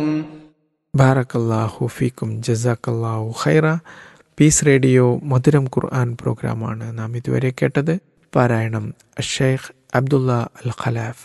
ബാറക്കല്ലാഹു ഫീക്കും ജസാക്കല്ലാഹു ഖൈറ. പീസ് റേഡിയോ മധുരം ഖുർആൻ പ്രോഗ്രാമാണ് നാം ഇതുവരെ കേട്ടത്. പാരായണം ഷെയ്ഖ് അബ്ദുള്ള അൽ ഖലാഫ്.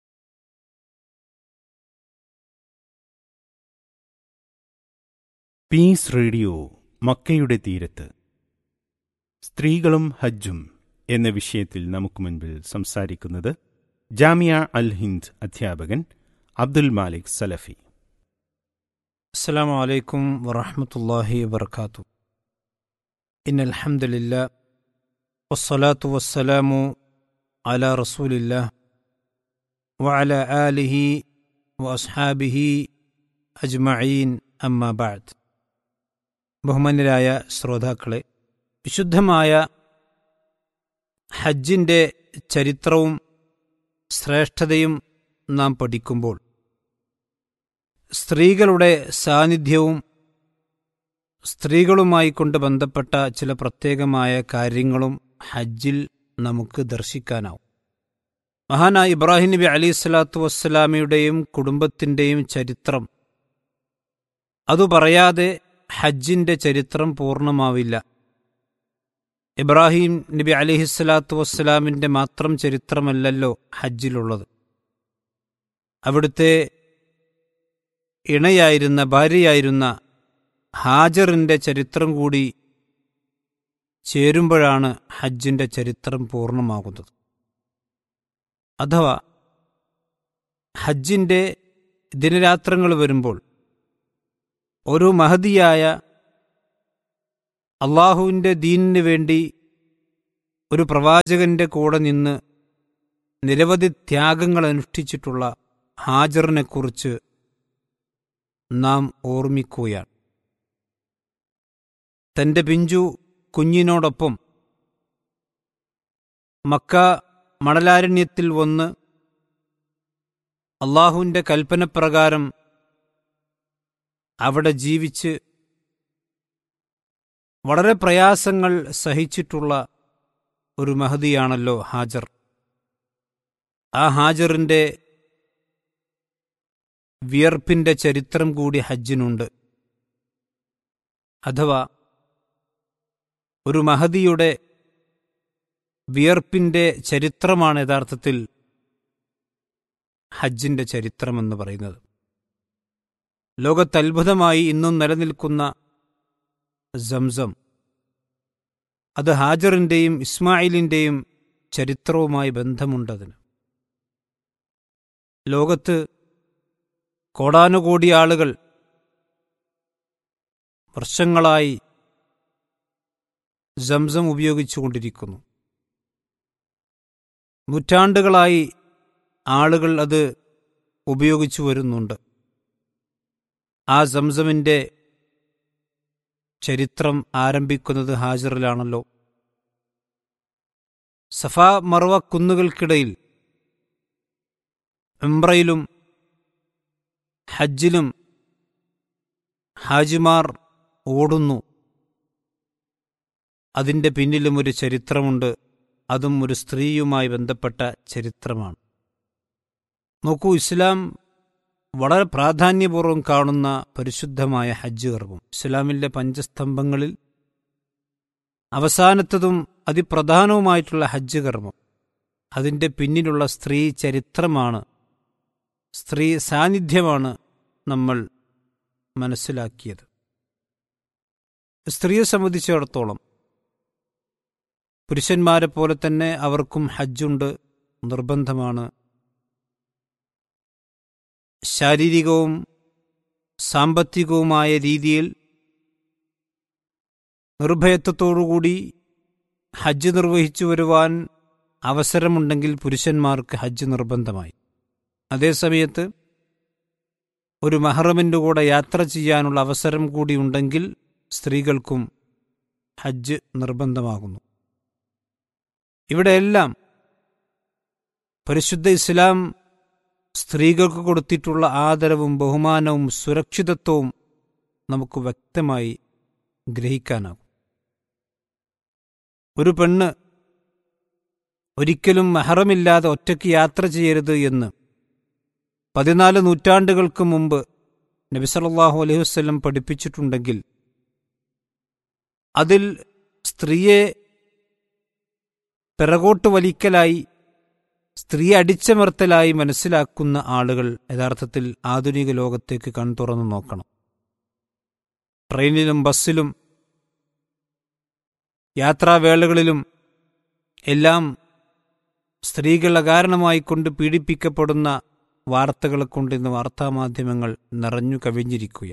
പീസ് റേഡിയോ മക്കയുടെ തീരത്ത് സ്ത്രീകളും ഹജ്ജും എന്ന വിഷയത്തിൽ നമുക്ക് മുൻപിൽ സംസാരിക്കുന്നത് ജാമിയ അൽ ഹിന്ദ് അധ്യാപകൻ അബ്ദുൽ മാലിക് സലഫി. അസ്സലാമു അലൈക്കും വറഹ്മത്തുള്ളാഹി വബറകാതുഹു. ഇന്നൽ ഹംദുലില്ലാഹ് വസ്സലാത്തു വസ്സലാമു അലാ റസൂലില്ലാഹ് വഅലാ ആലിഹി വഅസ്ഹാബിഹി അജ്മഈൻ. അമ്മാ ബഅദ്. ബഹുമാന്യരായ ശ്രോതാക്കളെ, വിശുദ്ധമായ ഹജ്ജിൻ്റെ ചരിത്രവും ശ്രേഷ്ഠതയും നാം പഠിക്കുമ്പോൾ സ്ത്രീകളുടെ സാന്നിധ്യവും സ്ത്രീകളുമായി കൊണ്ട് ബന്ധപ്പെട്ട ചില പ്രത്യേകമായ കാര്യങ്ങളും ഹജ്ജിൽ നമുക്ക് ദർശിക്കാനാവും. മഹാനായ ഇബ്രാഹിം നബി അലൈഹിസ്സലാത്തു വസ്സലാമയുടെയും കുടുംബത്തിൻ്റെയും ചരിത്രം, അതു പറയാതെ ഹജ്ജിൻ്റെ ചരിത്രം പൂർണ്ണമാവില്ല. ഇബ്രാഹിം നബി അലൈഹിസ്സലാത്തു വസ്സലാമിൻ്റെ മാത്രം ചരിത്രമല്ലല്ലോ ഹജ്ജിലുള്ളത്. അവിടുത്തെ ഇണയായിരുന്ന, ഭാര്യയായിരുന്ന ഹാജറിൻ്റെ ചരിത്രം കൂടി ചേരുമ്പോഴാണ് ഹജ്ജിൻ്റെ ചരിത്രം പൂർണ്ണമാകുന്നത്. അഥവാ ഹജ്ജിൻ്റെ ദിനരാത്രങ്ങൾ വരുമ്പോൾ ഒരു മഹദിയായ അള്ളാഹുവിൻ്റെ ദീനിന് വേണ്ടി ഒരു പ്രവാചകന്റെ കൂടെ നിന്ന് നിരവധി ത്യാഗങ്ങൾ അനുഷ്ഠിച്ചിട്ടുള്ള ഹാജറിനെക്കുറിച്ച് നാം ഓർമ്മിക്കുകയാണ്. തൻ്റെ പിഞ്ചു കുഞ്ഞിനോടൊപ്പം മക്ക മണലാരണ്യത്തിൽ വന്ന് അള്ളാഹുവിൻ്റെ കൽപ്പനപ്രകാരം അവിടെ ജീവിച്ച് വളരെ പ്രയാസങ്ങൾ സഹിച്ചിട്ടുള്ള ഒരു മഹദിയാണല്ലോ ഹാജർ. ആ ഹാജറിൻ്റെ വിയർപ്പിൻ്റെ ചരിത്രം കൂടി ഹജ്ജിനുണ്ട്. അഥവാ ഒരു മഹദിയുടെ വിയർപ്പിൻ്റെ ചരിത്രമാണ് യഥാർത്ഥത്തിൽ ഹജ്ജിൻ്റെ ചരിത്രമെന്ന് പറയുന്നത്. ലോകത്തത്ഭുതമായി ഇന്നും നിലനിൽക്കുന്ന സംസം, അത് ഹാജറിൻ്റെയും ഇസ്മായിലിൻ്റെയും ചരിത്രവുമായി ബന്ധമുണ്ടതിന്. ലോകത്ത് കോടാനുകോടി ആളുകൾ വർഷങ്ങളായി സംസം ഉപയോഗിച്ചുകൊണ്ടിരിക്കുന്നു. നൂറ്റാണ്ടുകളായി ആളുകൾ അത് ഉപയോഗിച്ചു വരുന്നുണ്ട്. ആ സംസമിൻ്റെ ചരിത്രം ആരംഭിക്കുന്നത് ഹാജറിലാണല്ലോ. സഫ മർവ കുന്നുകൾക്കിടയിൽ ഉംറയിലും ഹജ്ജിലും ഹാജിമാർ ഓടുന്നു. അതിൻ്റെ പിന്നിലും ഒരു ചരിത്രമുണ്ട്. അതും ഒരു സ്ത്രീയുമായി ബന്ധപ്പെട്ട ചരിത്രമാണ്. നോക്കൂ, ഇസ്ലാം വളരെ പ്രാധാന്യപൂർവ്വം കാണുന്ന പരിശുദ്ധമായ ഹജ്ജ് കർമ്മം, ഇസ്ലാമിലെ പഞ്ചസ്തംഭങ്ങളിൽ അവസാനത്തതും അതിപ്രധാനവുമായിട്ടുള്ള ഹജ്ജ് കർമ്മം, അതിൻ്റെ പിന്നിലുള്ള സ്ത്രീ ചരിത്രമാണ്, സ്ത്രീ സാന്നിധ്യമാണ് നമ്മൾ മനസ്സിലാക്കിയത്. സ്ത്രീയെ സംബന്ധിച്ചിടത്തോളം പുരുഷന്മാരെ പോലെ തന്നെ അവർക്കും ഹജ്ജുണ്ട്, നിർബന്ധമാണ്. ശാരീരികവും സാമ്പത്തികവുമായ രീതിയിൽ നിർഭയത്വത്തോടുകൂടി ഹജ്ജ് നിർവഹിച്ചു വരുവാൻ അവസരമുണ്ടെങ്കിൽ പുരുഷന്മാർക്ക് ഹജ്ജ് നിർബന്ധമായി. അതേസമയത്ത് ഒരു മഹ്റമിൻ്റെ കൂടെ യാത്ര ചെയ്യാനുള്ള അവസരം കൂടി ഉണ്ടെങ്കിൽ സ്ത്രീകൾക്കും ഹജ്ജ് നിർബന്ധമാകുന്നു. ഇവിടെയെല്ലാം പരിശുദ്ധ ഇസ്ലാം സ്ത്രീകൾക്ക് കൊടുത്തിട്ടുള്ള ആദരവും ബഹുമാനവും സുരക്ഷിതത്വവും നമുക്ക് വ്യക്തമായി ഗ്രഹിക്കാനാകും. ഒരു പെണ്ണ് ഒരിക്കലും മെഹറമില്ലാതെ ഒറ്റയ്ക്ക് യാത്ര ചെയ്യരുത് എന്ന് 14 നൂറ്റാണ്ടുകൾക്ക് മുമ്പ് നബി സല്ലല്ലാഹു അലൈഹി വസല്ലം പഠിപ്പിച്ചിട്ടുണ്ടെങ്കിൽ അതിൽ സ്ത്രീയെ പിറകോട്ട് വലിക്കലായി, സ്ത്രീയെ അടിച്ചമർത്തലായി മനസ്സിലാക്കുന്ന ആളുകൾ യഥാർത്ഥത്തിൽ ആധുനിക ലോകത്തേക്ക് കൺതുറന്നു നോക്കണം. ട്രെയിനിലും ബസ്സിലും യാത്രാവേളകളിലും എല്ലാം സ്ത്രീകൾ അകാരണമായി കൊണ്ട് പീഡിപ്പിക്കപ്പെടുന്ന വാർത്തകളെ കൊണ്ട് ഇന്ന് വാർത്താമാധ്യമങ്ങൾ നിറഞ്ഞു കവിഞ്ഞിരിക്കുക.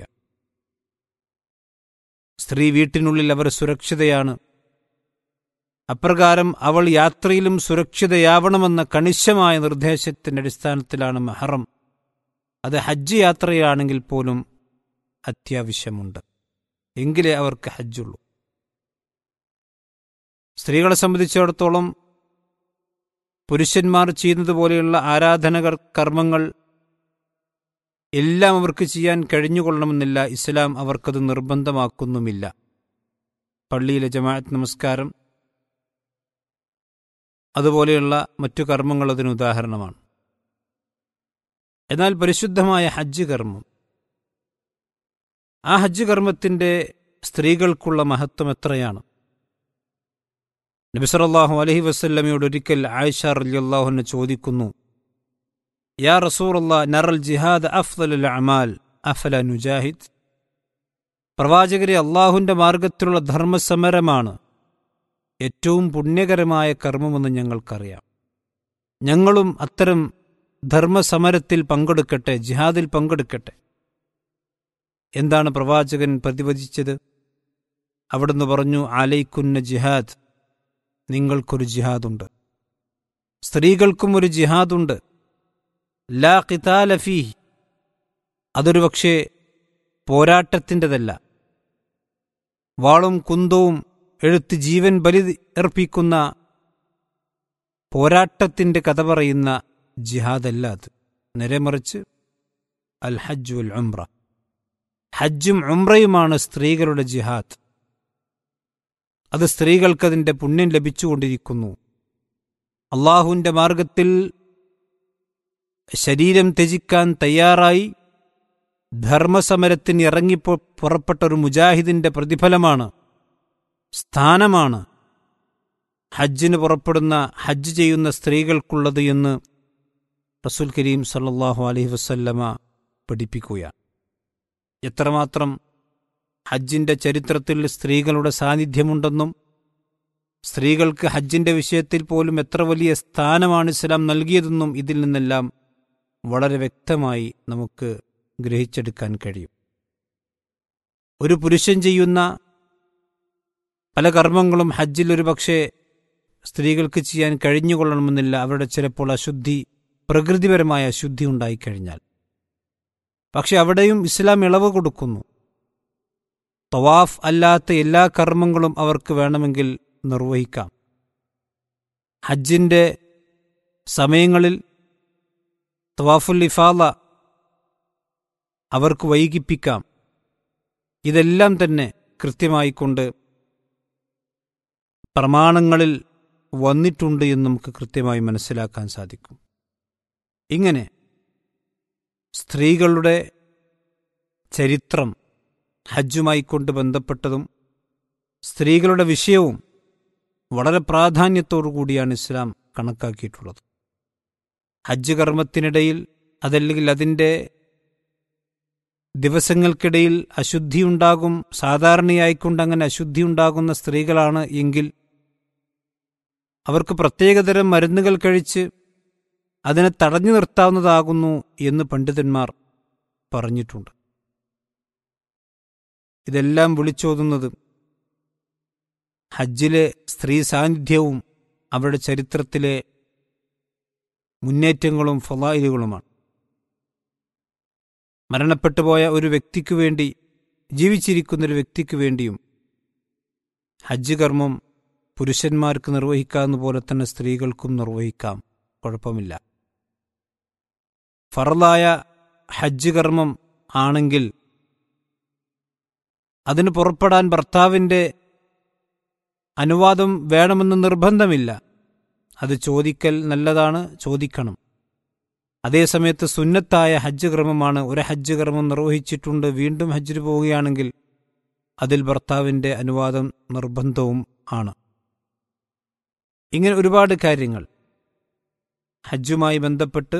സ്ത്രീ വീട്ടിനുള്ളിൽ അവർ സുരക്ഷിതയാണ്, അപ്രകാരം അവൾ യാത്രയിലും സുരക്ഷിതയാവണമെന്ന കണിശമായ നിർദ്ദേശത്തിന്റെ അടിസ്ഥാനത്തിലാണ് മെഹ്റം. അത് ഹജ്ജ് യാത്രയാണെങ്കിൽ പോലും അത്യാവശ്യമുണ്ട്, എങ്കിലേ അവർക്ക് ഹജ്ജുള്ളൂ. സ്ത്രീകളെ സംബന്ധിച്ചിടത്തോളം പുരുഷന്മാർ ചെയ്യുന്നത് പോലെയുള്ള ആരാധനകൾ, കർമ്മങ്ങൾ എല്ലാം അവർക്ക് ചെയ്യാൻ കഴിഞ്ഞുകൊള്ളണമെന്നില്ല. ഇസ്ലാം അവർക്കത് നിർബന്ധമാക്കുന്നുമില്ല. പള്ളിയിലെ ജമാഅത്ത് നമസ്കാരം, അതുപോലെയുള്ള മറ്റു കർമ്മങ്ങൾ അതിന് ഉദാഹരണമാണ്. എന്നാൽ പരിശുദ്ധമായ ഹജ്ജ് കർമ്മം, ആ ഹജ്ജ് കർമ്മത്തിൻ്റെ സ്ത്രീകൾക്കുള്ള മഹത്വം എത്രയാണ്! നബി സല്ലല്ലാഹു അലൈഹി വസല്ലമയോട് ഒരിക്കൽ ആയിഷ റളിയല്ലാഹു അൻഹ ചോദിക്കുന്നു, യാ റസൂലല്ലാഹ്, നറൽ ജിഹാദ് അഫ്ദലുൽ അഅമാൽ അഫല നുജാഹിദ്. പ്രവാചകരെ, അള്ളാഹുവിൻ്റെ മാർഗത്തിലുള്ള ധർമ്മസമരമാണ് ഏറ്റവും പുണ്യകരമായ കർമ്മമെന്ന് ഞങ്ങൾക്കറിയാം. ഞങ്ങളും അത്തരം ധർമ്മസമരത്തിൽ പങ്കെടുക്കട്ടെ, ജിഹാദിൽ പങ്കെടുക്കട്ടെ. എന്താണ് പ്രവാചകൻ പ്രതിവചിച്ചത്? അവിടുന്ന് പറഞ്ഞു, അലൈക്കുന്ന ജിഹാദ്, നിങ്ങൾക്കൊരു ജിഹാദുണ്ട്, സ്ത്രീകൾക്കും ഒരു ജിഹാദുണ്ട്. ലാ ഖിതാല ഫീഹി, അതൊരു പക്ഷേ പോരാട്ടത്തിൻ്റെതല്ല, വാളും കുന്തവും എടുത്ത് ജീവൻ ബലി അർപ്പിക്കുന്ന പോരാട്ടത്തിൻ്റെ കഥ പറയുന്ന ജിഹാദല്ല അത്. നേരെമറിച്ച് അൽ ഹജ്ജ് വൽ ഉംറ, ഹജ്ജും ഉംറയുമാണ് സ്ത്രീകളുടെ ജിഹാദ്. അത് സ്ത്രീകൾക്കതിൻ്റെ പുണ്യം ലഭിച്ചുകൊണ്ടിരിക്കുന്നു. അള്ളാഹുവിൻ്റെ മാർഗത്തിൽ ശരീരം ത്യജിക്കാൻ തയ്യാറായി ധർമ്മസമരത്തിന് ഇറങ്ങി പുറപ്പെട്ട ഒരു മുജാഹിദിൻ്റെ പ്രതിഫലമാണ്, സ്ഥാനമാണ് ഹജ്ജിന് പുറപ്പെടുന്ന, ഹജ്ജ് ചെയ്യുന്ന സ്ത്രീകൾക്കുള്ളത് എന്ന് റസൂൽ കരീം സല്ലല്ലാഹു അലൈഹി വസല്ലമ പഠിപ്പിക്കുകയാണ്. എത്രമാത്രം ഹജ്ജിൻ്റെ ചരിത്രത്തിൽ സ്ത്രീകളുടെ സാന്നിധ്യമുണ്ടെന്നും സ്ത്രീകൾക്ക് ഹജ്ജിൻ്റെ വിഷയത്തിൽ പോലും എത്ര വലിയ സ്ഥാനമാണ് ഇസ്ലാം നൽകിയതെന്നും ഇതിൽ നിന്നെല്ലാം വളരെ വ്യക്തമായി നമുക്ക് ഗ്രഹിച്ചെടുക്കാൻ കഴിയും. ഒരു പുരുഷൻ ചെയ്യുന്ന പല കർമ്മങ്ങളും ഹജ്ജിൽ ഒരു പക്ഷേ സ്ത്രീകൾക്ക് ചെയ്യാൻ കഴിഞ്ഞുകൊള്ളണമെന്നില്ല. അവരുടെ ചിലപ്പോൾ അശുദ്ധി, പ്രകൃതിപരമായ അശുദ്ധി ഉണ്ടായിക്കഴിഞ്ഞാൽ. പക്ഷെ അവിടെയും ഇസ്ലാം ഇളവ് കൊടുക്കുന്നു. തവാഫ് അല്ലാത്ത എല്ലാ കർമ്മങ്ങളും അവർക്ക് വേണമെങ്കിൽ നിർവഹിക്കാം. ഹജ്ജിൻ്റെ സമയങ്ങളിൽ തവാഫുൽ ഇഫാദ അവർക്ക് വൈകിപ്പിക്കാം. ഇതെല്ലാം തന്നെ കൃത്യമായിക്കൊണ്ട് പ്രമാണങ്ങളിൽ വന്നിട്ടുണ്ട് എന്ന് നമുക്ക് കൃത്യമായി മനസ്സിലാക്കാൻ സാധിക്കും. ഇങ്ങനെ സ്ത്രീകളുടെ ചരിത്രം ഹജ്ജുമായി കൊണ്ട് ബന്ധപ്പെട്ടതും സ്ത്രീകളുടെ വിഷയവും വളരെ പ്രാധാന്യത്തോടു കൂടിയാണ് ഇസ്ലാം കണക്കാക്കിയിട്ടുള്ളത്. ഹജ്ജ് കർമ്മത്തിനിടയിൽ അതല്ലെങ്കിൽ അതിൻ്റെ ദിവസങ്ങൾക്കിടയിൽ അശുദ്ധിയുണ്ടാകും. സാധാരണയായിക്കൊണ്ട് അങ്ങനെ അശുദ്ധിയുണ്ടാകുന്ന സ്ത്രീകളാണ് എങ്കിൽ അവർക്ക് പ്രത്യേകതരം മരുന്നുകൾ കഴിച്ച് അതിനെ തടഞ്ഞു നിർത്താവുന്നതാകുന്നു എന്ന് പണ്ഡിതന്മാർ പറഞ്ഞിട്ടുണ്ട്. ഇതെല്ലാം വിളിച്ചോതുന്നത് ഹജ്ജിലെ സ്ത്രീ സാന്നിധ്യവും അവരുടെ ചരിത്രത്തിലെ മുന്നേറ്റങ്ങളും ഫളായിലുകളുമാണ്. മരണപ്പെട്ടുപോയ ഒരു വ്യക്തിക്ക് വേണ്ടി, ജീവിച്ചിരിക്കുന്നൊരു വ്യക്തിക്ക് വേണ്ടിയും ഹജ്ജ് കർമ്മം പുരുഷന്മാർക്ക് നിർവഹിക്കാവുന്ന പോലെ തന്നെ സ്ത്രീകൾക്കും നിർവഹിക്കാം, കുഴപ്പമില്ല. ഫർളായ ഹജ്ജ് കർമ്മം ആണെങ്കിൽ അതിന് പുറപ്പെടാൻ ഭർത്താവിൻ്റെ അനുവാദം വേണമെന്ന് നിർബന്ധമില്ല. അത് ചോദിക്കൽ നല്ലതാണ്, ചോദിക്കണം. അതേസമയത്ത് സുന്നത്തായ ഹജ്ജ് കർമ്മമാണ്. ഒരു ഹജ്ജ് കർമ്മം നിർവഹിച്ചിട്ടുണ്ട്, വീണ്ടും ഹജ്ജിന് പോവുകയാണെങ്കിൽ അതിൽ ഭർത്താവിൻ്റെ അനുവാദം നിർബന്ധവും ആണ്. ഇങ്ങനെ ഒരുപാട് കാര്യങ്ങൾ ഹജ്ജുമായി ബന്ധപ്പെട്ട്,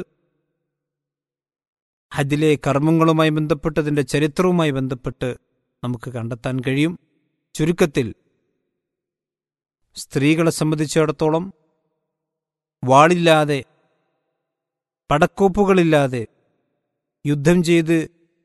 ഹജ്ജിലെ കർമ്മങ്ങളുമായി ബന്ധപ്പെട്ട്, അതിൻ്റെ ചരിത്രവുമായി ബന്ധപ്പെട്ട് നമുക്ക് കണ്ടെത്താൻ കഴിയും. ചുരുക്കത്തിൽ സ്ത്രീകളെ സംബന്ധിച്ചിടത്തോളം വാളില്ലാതെ, പടക്കോപ്പുകളില്ലാതെ യുദ്ധം ചെയ്ത്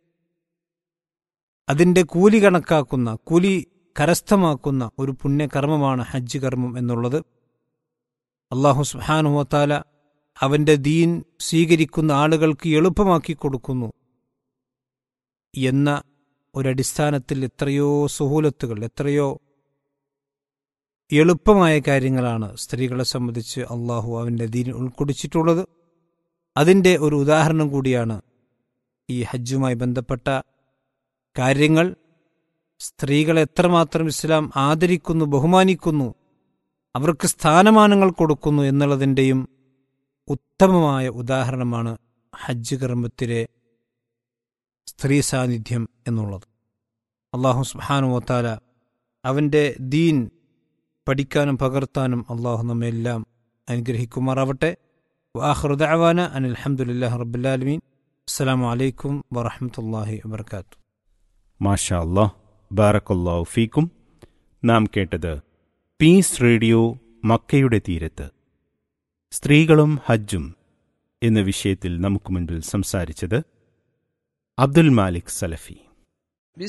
അതിൻ്റെ കൂലി കണക്കാക്കുന്ന, കൂലി കരസ്ഥമാക്കുന്ന ഒരു പുണ്യകർമ്മമാണ് ഹജ്ജ് കർമ്മം എന്നുള്ളത്. അല്ലാഹു സുബ്ഹാനഹു വ തആല അവൻ്റെ ദീൻ സ്വീകരിക്കുന്ന ആളുകൾക്ക് എളുപ്പമാക്കി കൊടുക്കുന്നു എന്ന ഒരടിസ്ഥാനത്തിൽ എത്രയോ സുഹൂലത്തുകൾ, എത്രയോ എളുപ്പമായ കാര്യങ്ങളാണ് സ്ത്രീകളെ സംബന്ധിച്ച് അള്ളാഹു അവൻ്റെ ദീനിൽ ഉൾക്കൊള്ളിച്ചിട്ടുള്ളത്. അതിൻ്റെ ഒരു ഉദാഹരണം കൂടിയാണ് ഈ ഹജ്ജുമായി ബന്ധപ്പെട്ട കാര്യങ്ങൾ. സ്ത്രീകളെ എത്രമാത്രം ഇസ്ലാം ആദരിക്കുന്നു, ബഹുമാനിക്കുന്നു, അവർക്ക് സ്ഥാനമാനങ്ങൾ കൊടുക്കുന്നു എന്നുള്ളതിൻ്റെയും ഉത്തമമായ ഉദാഹരണമാണ് ഹജ്ജ് കർമ്മത്തിലെ സ്ത്രീ സാന്നിധ്യം എന്നുള്ളത്. അല്ലാഹു സുബ്ഹാനഹു വ തആല അവൻ്റെ ദീൻ പഠിക്കാനും പകർത്താനും അള്ളാഹു നമ്മെല്ലാം അനുഗ്രഹിക്കുമാറാവട്ടെ. വആഖിറു ദഅവാന അനിൽ ഹംദുലില്ലാഹി റബ്ബിൽ ആലമീൻ. അസ്സലാമു അലൈക്കും വറഹ്മത്തുള്ളാഹി വബറകാതുഹു. മാഷാ അല്ലാഹ്, ബാറക്കല്ലാഹു ഫീക്കും. നാം കേട്ടത് പീസ് റേഡിയോ മക്കയുടെ തീരത്ത് സ്ത്രീകളും ഹജ്ജും എന്ന വിഷയത്തിൽ നമുക്ക് മുൻപിൽ സംസാരിച്ചത് അബ്ദുൽ മാലിക് സലഫി.